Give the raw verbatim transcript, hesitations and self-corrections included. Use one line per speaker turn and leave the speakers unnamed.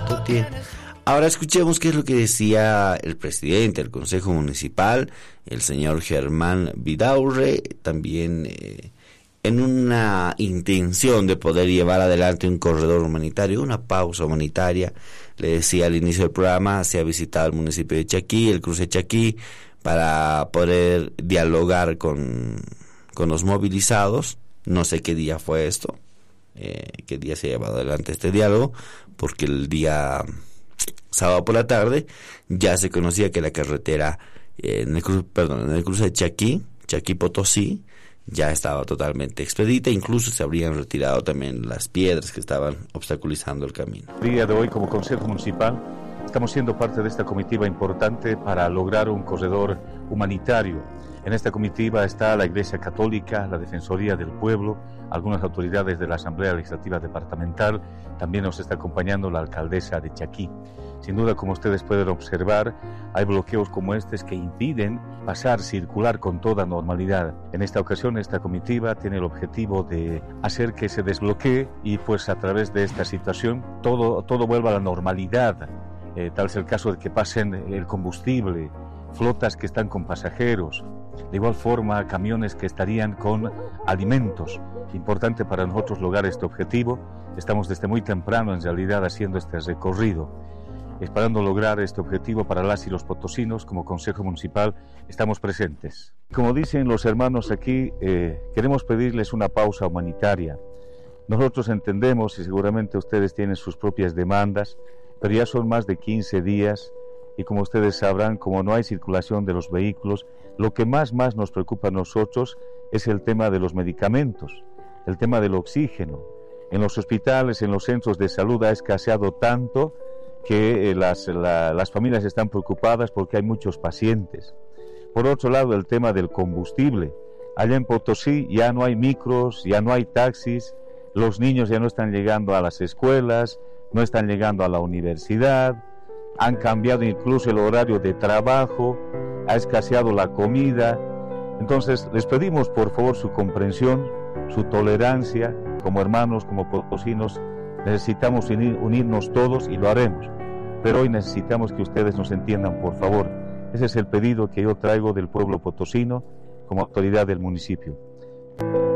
Totié. Ahora escuchemos qué es lo que decía el presidente del Consejo Municipal, el señor Germán Vidaurre, también eh, en una intención de poder llevar adelante un corredor humanitario, una pausa humanitaria. Le decía al inicio del programa, se ha visitado el municipio de Chaquí, el cruce Chaquí, para poder dialogar con, con los movilizados. No sé qué día fue esto, eh, qué día se ha llevado adelante este diálogo, porque el día sábado por la tarde ya se conocía que la carretera eh, en el cruce, perdón, en el cruce de Chaquí, Chaquí Potosí, ya estaba totalmente expedita, incluso se habrían retirado también las piedras que estaban obstaculizando el camino.
El día de hoy, como Consejo Municipal, estamos siendo parte de esta comitiva importante para lograr un corredor humanitario. En esta comitiva está la Iglesia Católica, la Defensoría del Pueblo, algunas autoridades de la Asamblea Legislativa Departamental, también nos está acompañando la alcaldesa de Chaquí. Sin duda, como ustedes pueden observar, hay bloqueos como estos que impiden pasar, circular con toda normalidad. En esta ocasión, esta comitiva tiene el objetivo de hacer que se desbloquee y pues a través de esta situación todo, todo vuelva a la normalidad. Eh, tal es el caso de que pasen el combustible, flotas que están con pasajeros, de igual forma camiones que estarían con alimentos. Importante para nosotros lograr este objetivo. Estamos desde muy temprano en realidad haciendo este recorrido, esperando lograr este objetivo para las y los potosinos. Como Consejo Municipal estamos presentes. Como dicen los hermanos aquí, eh, queremos pedirles una pausa humanitaria. Nosotros entendemos y seguramente ustedes tienen sus propias demandas, pero ya son más de quince días y como ustedes sabrán, como no hay circulación de los vehículos, lo que más, más nos preocupa a nosotros es el tema de los medicamentos, el tema del oxígeno. En los hospitales, en los centros de salud ha escaseado tanto que eh, las, la, las familias están preocupadas porque hay muchos pacientes. Por otro lado, el tema del combustible. Allá en Potosí ya no hay micros, ya no hay taxis, los niños ya no están llegando a las escuelas, no están llegando a la universidad, han cambiado incluso el horario de trabajo, ha escaseado la comida. Entonces les pedimos por favor su comprensión, su tolerancia. Como hermanos, como potosinos, necesitamos unir, unirnos todos y lo haremos. Pero hoy necesitamos que ustedes nos entiendan, por favor. Ese es el pedido que yo traigo del pueblo potosino como autoridad del municipio.